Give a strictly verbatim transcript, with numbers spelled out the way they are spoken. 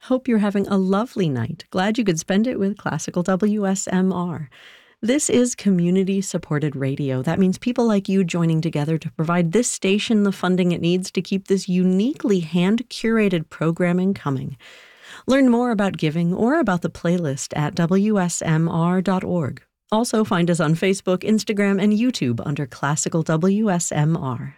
Hope you're having a lovely night. Glad you could spend it with Classical W S M R. This is community-supported radio. That means people like you joining together to provide this station the funding it needs to keep this uniquely hand-curated programming coming. Learn more about giving or about the playlist at W S M R dot org. Also find us on Facebook, Instagram, and YouTube under Classical W S M R.